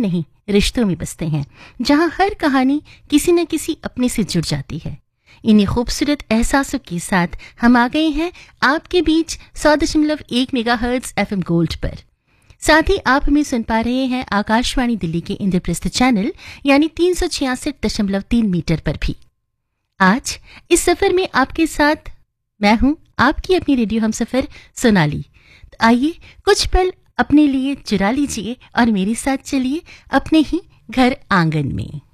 नहीं, रिश्तों में बसते हैं, जहां हर कहानी किसी न किसी अपने से जुड़ जाती है। इन्हीं खूबसूरत एहसासों के साथ हम आ गए हैं आपके बीच 100.1 मेगाहर्ट्ज FM गोल्ड पर। साथ ही आप हमें सुन पा रहे हैं आकाशवाणी दिल्ली के इंद्रप्रस्थ चैनल यानी 366.3 मीटर पर भी। आज इस सफर में आपके साथ मैं हूं आपकी अपनी रेडियो हमसफर सोनाली। तो आइए कुछ पल अपने लिए चुरा लीजिए और मेरे साथ चलिए अपने ही घर आंगन में।